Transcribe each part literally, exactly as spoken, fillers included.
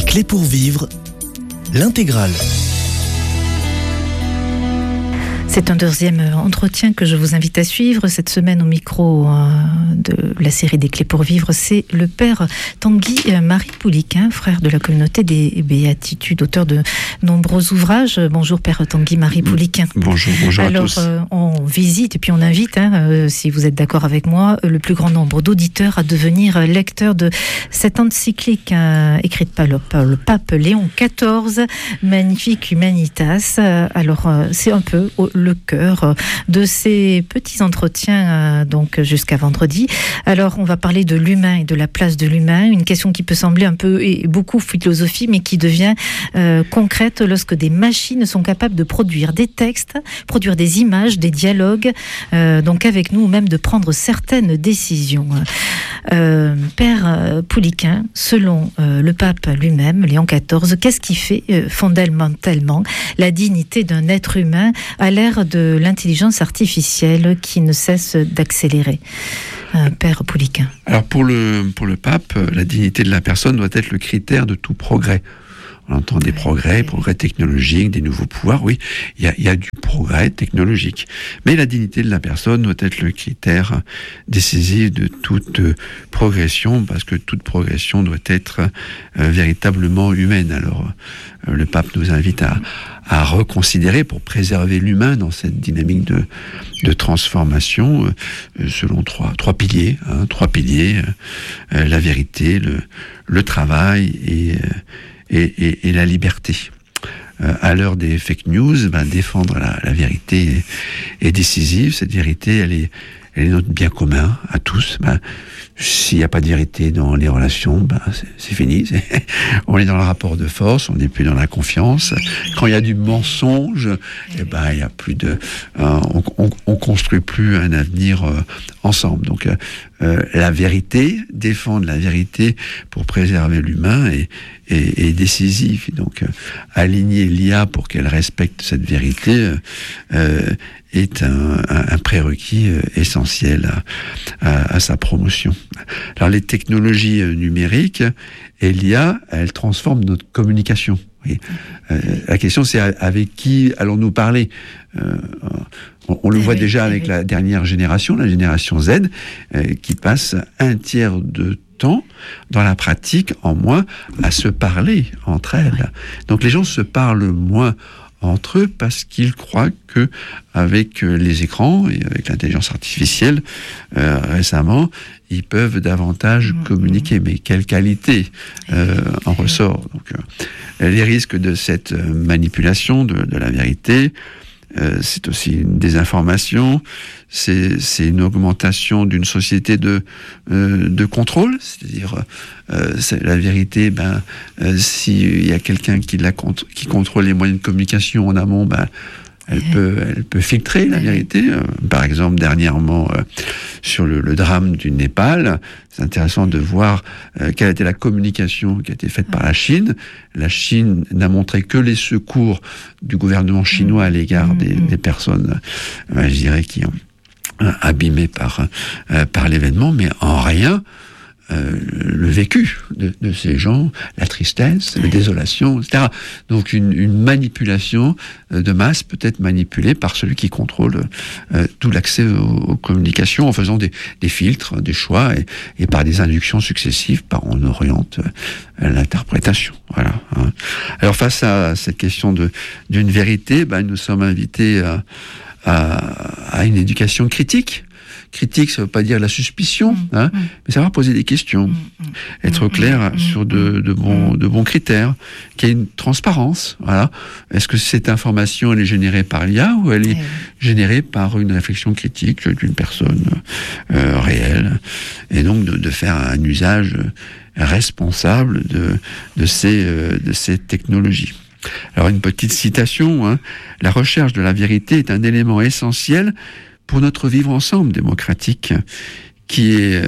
Clés pour vivre, l'intégrale. C'est un deuxième entretien que je vous invite à suivre cette semaine au micro euh, de la série des Clés pour vivre. C'est le père Tanguy Marie Pouliquin, frère de la communauté des Béatitudes, auteur de nombreux ouvrages. Bonjour père Tanguy Marie Pouliquin. Bonjour, bonjour Alors, à tous. Euh, on visite et puis on invite, hein, euh, si vous êtes d'accord avec moi, le plus grand nombre d'auditeurs à devenir lecteurs de cette encyclique hein, écrite par le, par le pape Léon quatorze, Magnificat Humanitas. Alors, euh, c'est un peu le cœur de ces petits entretiens donc jusqu'à vendredi. Alors on va parler de l'humain et de la place de l'humain, une question qui peut sembler un peu et beaucoup philosophie mais qui devient euh, concrète lorsque des machines sont capables de produire des textes, produire des images, des dialogues, euh, donc avec nous, ou même de prendre certaines décisions. Euh, Père Pouliquin, selon euh, le pape lui-même, Léon quatorze, qu'est-ce qui fait euh, fondamentalement la dignité d'un être humain à l'ère de l'intelligence artificielle qui ne cesse d'accélérer? euh, Père Pouliquin. Alors pour le, pour le pape, la dignité de la personne doit être le critère de tout progrès. On entend des progrès, progrès technologiques, des nouveaux pouvoirs, oui, il y a, il y a du progrès technologique. Mais la dignité de la personne doit être le critère décisif de toute progression, parce que toute progression doit être euh, véritablement humaine. Alors, euh, le pape nous invite à, à reconsidérer, pour préserver l'humain dans cette dynamique de, de transformation, euh, selon trois, trois piliers, hein, trois piliers, euh, la vérité, le, le travail et... Euh, Et, et, et la liberté. Euh, à l'heure des fake news, ben, défendre la, la vérité est, est décisive. Cette vérité, elle est, elle est notre bien commun à tous. Ben, s'il n'y a pas de vérité dans les relations, ben, c'est, c'est fini. C'est, on est dans le rapport de force, on n'est plus dans la confiance. Quand il y a du mensonge, eh ben, il y a plus de, euh, on, on, on construit plus un avenir euh, ensemble. Donc, euh, euh, la vérité, défendre la vérité pour préserver l'humain est, est, est décisif. Donc, euh, aligner l'I A pour qu'elle respecte cette vérité euh, est un, un, un prérequis euh, essentiel à, à, à sa promotion. Alors, les technologies euh, numériques et l'I A, elles transforment notre communication. Oui. Euh, la question, c'est avec qui allons-nous parler ? euh, on, on le voit déjà avec la dernière génération, la génération Z, euh, qui passe un tiers de temps dans la pratique en moins à se parler entre elles. Donc les gens se parlent moins entre eux parce qu'ils croient que avec les écrans et avec l'intelligence artificielle euh, récemment, ils peuvent davantage mmh. communiquer. Mais quelle qualité euh, en ressort. Donc, euh, les risques de cette manipulation de, de la vérité, euh, c'est aussi une désinformation, c'est, c'est une augmentation d'une société de, euh, de contrôle, c'est-à-dire euh, c'est la vérité, ben, euh, s'il y a quelqu'un qui, la, qui contrôle les moyens de communication en amont, ben, Elle peut, elle peut filtrer la vérité. Euh, par exemple, dernièrement, euh, sur le, le drame du Népal, c'est intéressant de voir euh, quelle était la communication qui a été faite par la Chine. La Chine n'a montré que les secours du gouvernement chinois à l'égard des, des personnes, euh, je dirais, qui ont euh, abîmées par, euh, par l'événement, mais en rien Euh, le vécu de, de ces gens, la tristesse, la désolation, et cetera. Donc une, une manipulation de masse peut être manipulée par celui qui contrôle euh, tout l'accès aux, aux communications en faisant des, des filtres, des choix et, et par des inductions successives, par on oriente euh, l'interprétation. Voilà. Hein. Alors face à cette question de d'une vérité, ben, nous sommes invités à, à, à une éducation critique. Critique, ça ne veut pas dire la suspicion, mmh, hein, mmh. mais savoir poser des questions, mmh, être mmh, clair mmh, sur de, de, bons, de bons critères, qu'il y ait une transparence. Voilà. Est-ce que cette information, elle est générée par l'I A ou elle est mmh. générée par une réflexion critique d'une personne euh, réelle ? Et donc de, de faire un usage responsable de, de, ces, euh, de ces technologies. Alors une petite citation, hein, « La recherche de la vérité est un élément essentiel pour notre vivre ensemble démocratique, qui est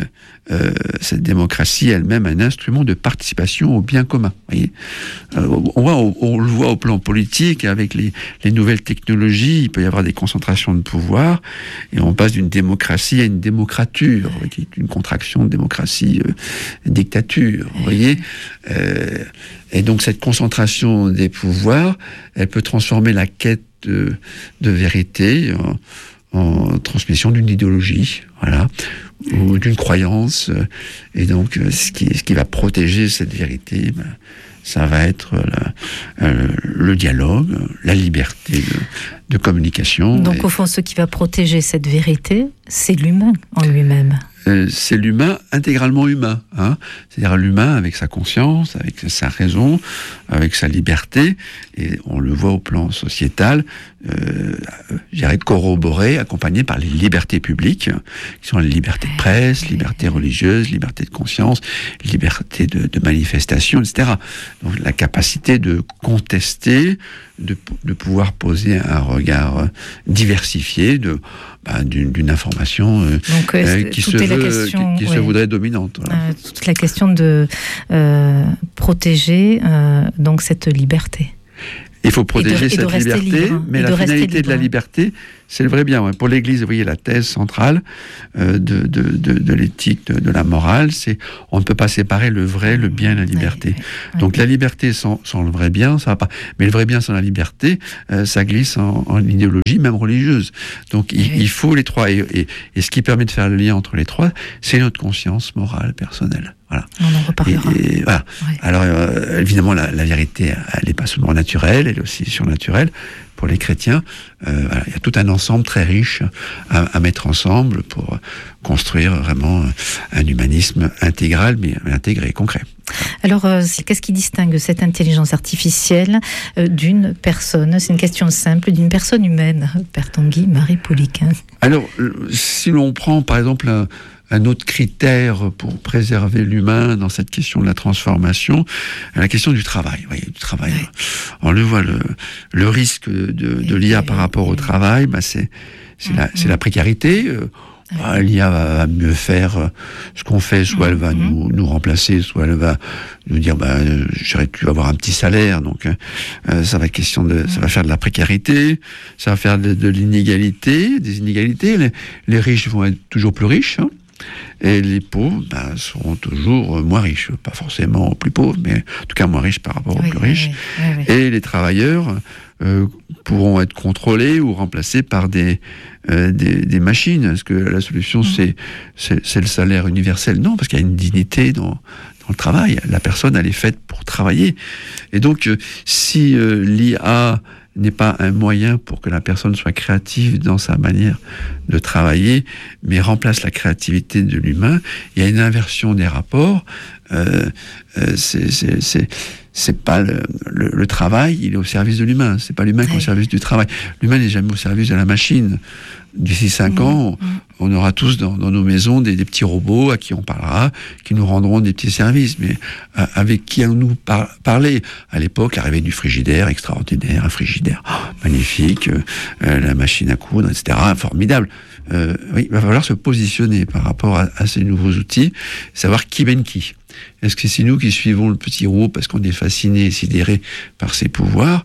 euh, cette démocratie elle-même un instrument de participation au bien commun. Vous voyez, euh, on, voit, on, on le voit au plan politique, avec les, les nouvelles technologies, il peut y avoir des concentrations de pouvoir, et on passe d'une démocratie à une démocrature, qui est une contraction de démocratie, euh, dictature. Vous voyez, euh, et donc cette concentration des pouvoirs, elle peut transformer la quête de, de vérité en, en transmission d'une idéologie, voilà, ou d'une croyance. Et donc, ce qui, ce qui va protéger cette vérité, ben, ça va être la, euh, le dialogue, la liberté de, de communication. Donc, et, au fond, ce qui va protéger cette vérité, c'est l'humain en lui-même. Euh, c'est l'humain intégralement humain, hein, c'est-à-dire l'humain avec sa conscience, avec sa raison, avec sa liberté, et on le voit au plan sociétal, euh, je dirais corroboré, accompagné par les libertés publiques, qui sont les libertés de presse, liberté religieuse, liberté de conscience, liberté de, de manifestation, et cetera. Donc la capacité de contester, de, de pouvoir poser un regard diversifié, de bah, d'une, d'une information euh, Donc, euh, qui, se, veut, question, qui, qui ouais. se voudrait dominante. Voilà. Euh, toute la question de euh, protéger euh, donc cette liberté. Il faut protéger de, cette liberté, libre, mais la finalité de la liberté, c'est le vrai bien. Ouais. Pour l'Église, vous voyez, la thèse centrale euh, de, de, de, de l'éthique, de, de la morale, c'est on ne peut pas séparer le vrai, le bien et la liberté. Oui, oui, Donc oui. la liberté sans, sans le vrai bien, ça va pas. Mais le vrai bien sans la liberté, euh, ça glisse en, en idéologie, même religieuse. Donc il, oui. il faut les trois. Et, et, et ce qui permet de faire le lien entre les trois, c'est notre conscience morale, personnelle. Voilà. On en reparlera. Et, et voilà. Ouais. Alors, euh, évidemment, la, la vérité, elle n'est pas seulement naturelle, elle est aussi surnaturelle. Pour les chrétiens, euh, voilà, il y a tout un ensemble très riche à, à mettre ensemble pour construire vraiment un humanisme intégral, mais intégré, concret. Alors, euh, qu'est-ce qui distingue cette intelligence artificielle euh, d'une personne? C'est une question simple, d'une personne humaine, Père Tanguy, Marie Pouliquen. Alors, si l'on prend, par exemple, un, un autre critère pour préserver l'humain dans cette question de la transformation, la question du travail. Vous voyez, du travail. Oui. On le voit, le, le risque de, de l'I A par rapport au travail, bah c'est, c'est, mmh, la, c'est la précarité. Bah, L'I A va, va mieux faire ce qu'on fait, soit elle va mmh. nous, nous remplacer, soit elle va nous dire bah, j'aurais pu avoir un petit salaire, donc euh, ça va être question de, ça va faire de la précarité, ça va faire de, de l'inégalité, des inégalités. Les, les riches vont être toujours plus riches, hein, et les pauvres ben, seront toujours moins riches, pas forcément plus pauvres, mais en tout cas moins riches par rapport aux oui, plus riches. Oui, oui, oui. Et les travailleurs euh, pourront être contrôlés ou remplacés par des, euh, des, des machines. Est-ce que la solution, mmh. c'est, c'est, c'est le salaire universel? Non, parce qu'il y a une dignité dans, dans le travail. La personne, elle est faite pour travailler. Et donc, euh, si euh, l'I A n'est pas un moyen pour que la personne soit créative dans sa manière de travailler, mais remplace la créativité de l'humain, il y a une inversion des rapports. Euh, euh, c'est, c'est, c'est, c'est pas le, le, le travail, il est au service de l'humain. C'est pas l'humain qui est au service du travail. L'humain n'est jamais au service de la machine. D'ici cinq mmh, ans, mmh. on aura tous dans, dans nos maisons des, des petits robots à qui on parlera, qui nous rendront des petits services. Mais euh, avec qui allons-nous par- parler? À l'époque, l'arrivée du frigidaire, extraordinaire, un frigidaire oh, magnifique, euh, la machine à coudre, et cetera, formidable. Euh, oui, il va falloir se positionner par rapport à, à ces nouveaux outils, savoir qui mène qui. Est-ce que c'est nous qui suivons le petit robot parce qu'on est fasciné et sidéré par ses pouvoirs?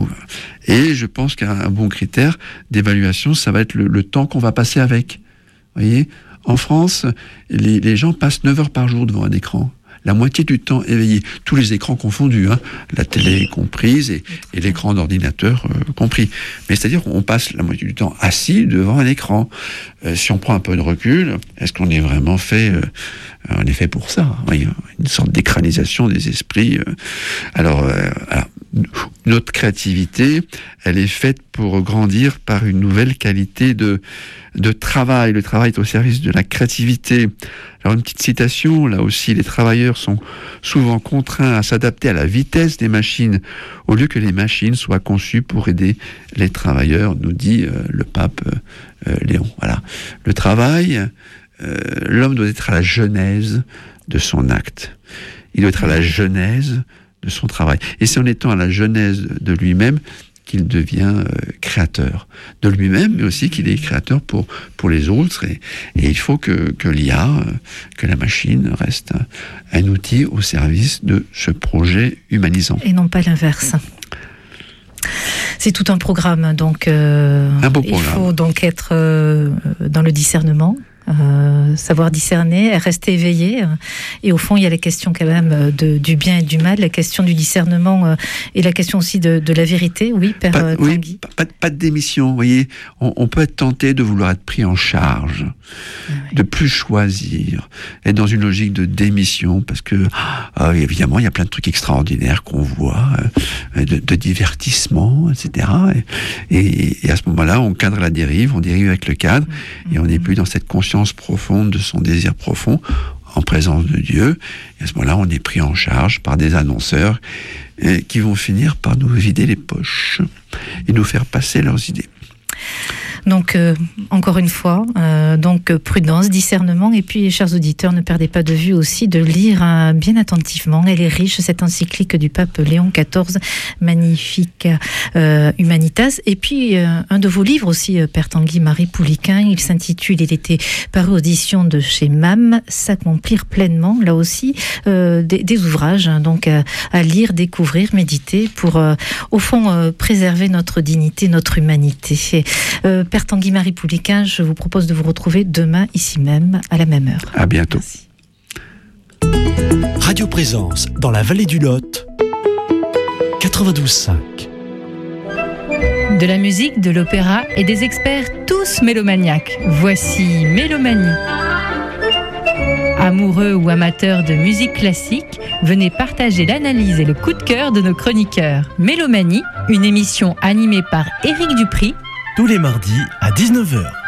Et je pense qu'un bon critère d'évaluation, ça va être le, le temps qu'on va passer avec. Vous voyez, en France, les, les gens passent neuf heures par jour devant un écran. La moitié du temps éveillé, tous les écrans confondus, hein, la télé comprise et, et l'écran d'ordinateur euh, compris. Mais c'est-à-dire qu'on passe la moitié du temps assis devant un écran. Euh, si on prend un peu de recul, est-ce qu'on est vraiment fait, euh, on est fait pour ça? Oui, une sorte d'écranisation des esprits. Euh. Alors, euh, alors, notre créativité, elle est faite pour grandir par une nouvelle qualité de, de travail. Le travail est au service de la créativité. Alors une petite citation, là aussi, les travailleurs sont souvent contraints à s'adapter à la vitesse des machines, au lieu que les machines soient conçues pour aider les travailleurs, nous dit euh, le pape euh, Léon. Voilà. Le travail, euh, l'homme doit être à la genèse de son acte. Il doit être à la genèse de son travail. Et c'est en étant à la genèse de lui-même qu'il devient euh, créateur de lui-même, mais aussi qu'il est créateur pour, pour les autres. Et, et il faut que, que l'I A, euh, que la machine reste un, un outil au service de ce projet humanisant. Et non pas l'inverse. C'est tout un programme, donc euh, un beau il programme. faut donc être euh, dans le discernement. Euh, savoir discerner, rester éveillé. Et au fond, il y a la question quand même de, du bien et du mal, la question du discernement euh, et la question aussi de, de la vérité. Oui, Père pas, euh, oui, Tanguy. Pas, pas, pas de démission. Vous voyez, on, on peut être tenté de vouloir être pris en charge, ah oui. de plus choisir, être dans une logique de démission, parce que euh, évidemment, il y a plein de trucs extraordinaires qu'on voit, euh, de, de divertissement, et cetera. Et, et, et à ce moment-là, on cadre la dérive, on dérive avec le cadre, mmh. et on n'est plus dans cette conscience profonde de son désir profond en présence de Dieu. Et à ce moment-là, on est pris en charge par des annonceurs eh, qui vont finir par nous vider les poches et nous faire passer leurs idées. Donc, euh, encore une fois, euh, donc prudence, discernement, et puis, chers auditeurs, ne perdez pas de vue aussi de lire euh, bien attentivement. Elle est riche, cette encyclique du pape Léon quatorze, magnifique euh, Humanitas. Et puis, euh, un de vos livres aussi, euh, Père Tanguy, Marie Pouliquin, il s'intitule, il était paru aux éditions de chez M A M, S'accomplir pleinement. Là aussi, euh, des, des ouvrages hein, donc à, à lire, découvrir, méditer pour, euh, au fond, euh, préserver notre dignité, notre humanité. Et, euh, Père Tanguy, Marie Pouliquin, je vous propose de vous retrouver demain, ici même, à la même heure. À bientôt. Merci. Radio Présence, dans la vallée du Lot, quatre-vingt-douze cinq. De la musique, de l'opéra et des experts tous mélomaniaques. Voici Mélomanie. Amoureux ou amateurs de musique classique, venez partager l'analyse et le coup de cœur de nos chroniqueurs. Mélomanie, une émission animée par Éric Dupry, tous les mardis à dix-neuf heures.